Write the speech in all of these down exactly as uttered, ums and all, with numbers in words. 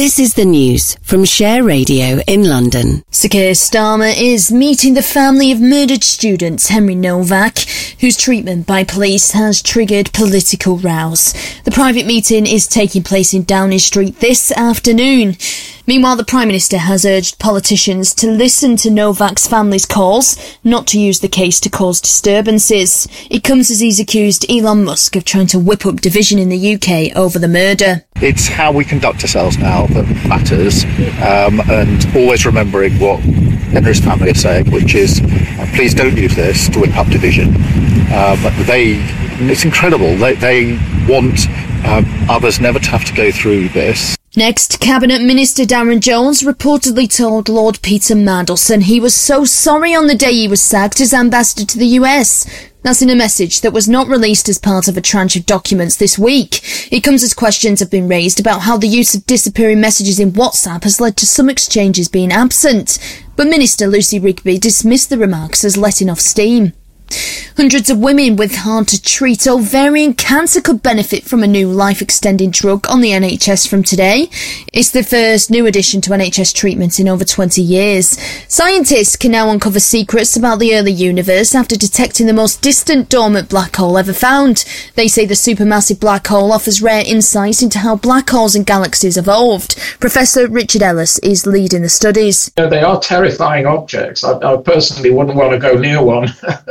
This is the news from Share Radio in London. Sir Keir Starmer is meeting the family of murdered student Henry Novak, whose treatment by police has triggered political rows. The private meeting is taking place in Downing Street this afternoon. Meanwhile, the Prime Minister has urged politicians to listen to Novak's family's calls, not to use the case to cause disturbances. It comes as he's accused Elon Musk of trying to whip up division in the U K over the murder. It's how we conduct ourselves now that matters, um, and always remembering what Henry's family are saying, which is, uh, please don't use this to whip up division. Um, they, it's incredible. They, they want um, others never to have to go through this. Next, Cabinet Minister Darren Jones reportedly told Lord Peter Mandelson he was so sorry on the day he was sacked as ambassador to the U S. That's in a message that was not released as part of a tranche of documents this week. It comes as questions have been raised about how the use of disappearing messages in WhatsApp has led to some exchanges being absent. But Minister Lucy Rigby dismissed the remarks as letting off steam. Hundreds of women with hard-to-treat ovarian cancer could benefit from a new life-extending drug on the N H S from today. It's the first new addition to N H S treatment in over twenty years. Scientists can now uncover secrets about the early universe after detecting the most distant dormant black hole ever found. They say the supermassive black hole offers rare insight into how black holes and galaxies evolved. Professor Richard Ellis is leading the studies. You know, they are terrifying objects. I, I personally wouldn't want to go near one.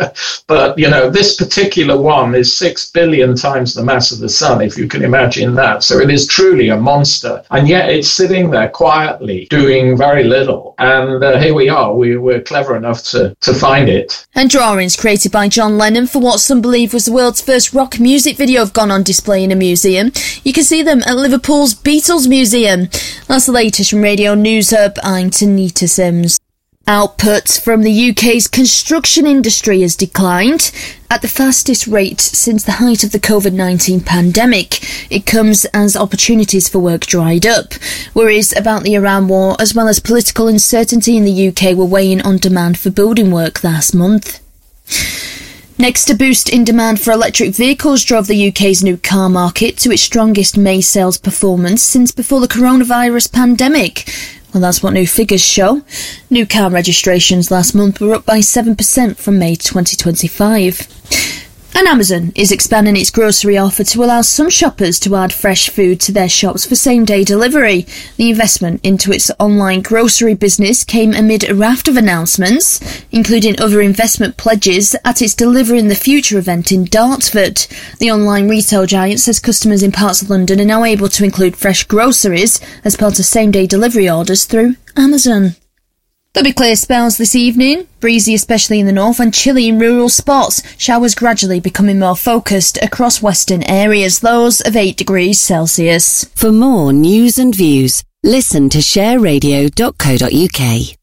But, you know, this particular one is six billion times the mass of the sun, if you can imagine that. So it is truly a monster. And yet it's sitting there quietly, doing very little. And uh, here we are. We were clever enough to, to find it. And drawings created by John Lennon for what some believe was the world's first rock music video have gone on display in a museum. You can see them at Liverpool's Beatles Museum. That's the latest from Radio News Hub. I'm Tanita Sims. Output from the U K's construction industry has declined at the fastest rate since the height of the covid nineteen pandemic. It comes as opportunities for work dried up. Worries about the Iran war as well as political uncertainty in the U K were weighing on demand for building work last month. Next, a boost in demand for electric vehicles drove the U K's new car market to its strongest May sales performance since before the coronavirus pandemic. Well, that's what new figures show. New car registrations last month were up by seven percent from May twenty twenty-five. And Amazon is expanding its grocery offer to allow some shoppers to add fresh food to their shops for same-day delivery. The investment into its online grocery business came amid a raft of announcements, including other investment pledges at its Deliver in the Future event in Dartford. The online retail giant says customers in parts of London are now able to include fresh groceries as part of same-day delivery orders through Amazon. There'll be clear spells this evening, breezy especially in the north and chilly in rural spots, showers gradually becoming more focused across western areas, lows of eight degrees Celsius. For more news and views, listen to share radio dot co dot uk.